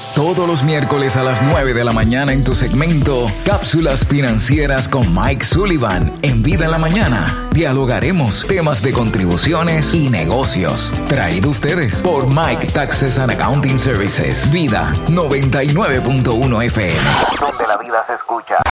Todos los miércoles a las 9 de la mañana en tu segmento Cápsulas Financieras con Mike Sullivan. En Vida en la Mañana dialogaremos temas de contribuciones y negocios. Traído ustedes por Mike Taxes and Accounting Services. Vida 99.1 FM. Donde la vida se escucha.